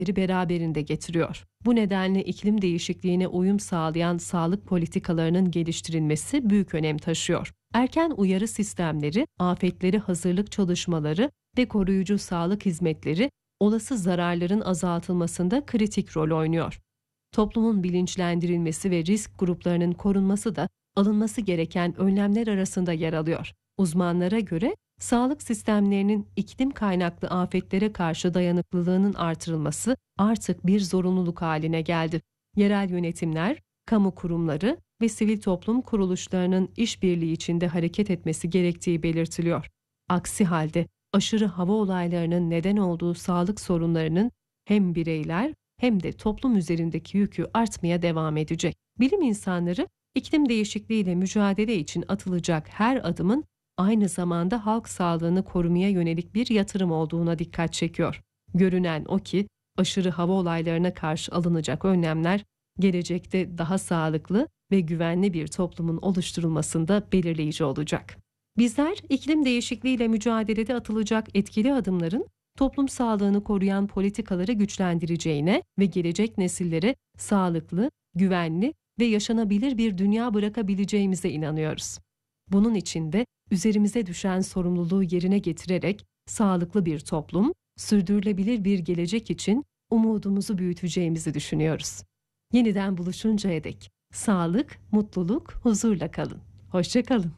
beraberinde getiriyor. Bu nedenle iklim değişikliğine uyum sağlayan sağlık politikalarının geliştirilmesi büyük önem taşıyor. Erken uyarı sistemleri, afetlere hazırlık çalışmaları ve koruyucu sağlık hizmetleri olası zararların azaltılmasında kritik rol oynuyor. Toplumun bilinçlendirilmesi ve risk gruplarının korunması da alınması gereken önlemler arasında yer alıyor. Uzmanlara göre sağlık sistemlerinin iklim kaynaklı afetlere karşı dayanıklılığının artırılması artık bir zorunluluk haline geldi. Yerel yönetimler, kamu kurumları ve sivil toplum kuruluşlarının işbirliği içinde hareket etmesi gerektiği belirtiliyor. Aksi halde aşırı hava olaylarının neden olduğu sağlık sorunlarının hem bireyler hem de toplum üzerindeki yükü artmaya devam edecek. Bilim insanları iklim değişikliğiyle mücadele için atılacak her adımın aynı zamanda halk sağlığını korumaya yönelik bir yatırım olduğuna dikkat çekiyor. Görünen o ki aşırı hava olaylarına karşı alınacak önlemler gelecekte daha sağlıklı ve güvenli bir toplumun oluşturulmasında belirleyici olacak. Bizler iklim değişikliğiyle mücadelede atılacak etkili adımların toplum sağlığını koruyan politikaları güçlendireceğine ve gelecek nesillere sağlıklı, güvenli ve yaşanabilir bir dünya bırakabileceğimize inanıyoruz. Bunun için de üzerimize düşen sorumluluğu yerine getirerek sağlıklı bir toplum, sürdürülebilir bir gelecek için umudumuzu büyüteceğimizi düşünüyoruz. Yeniden buluşuncaya dek sağlık, mutluluk, huzurla kalın. Hoşça kalın.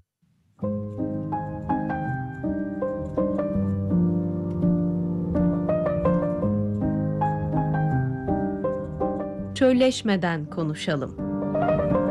Çölleşmeden konuşalım.